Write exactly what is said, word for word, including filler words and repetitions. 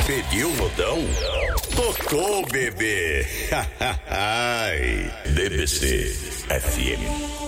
Pediu modão? Tocou, bebê. D B C F M.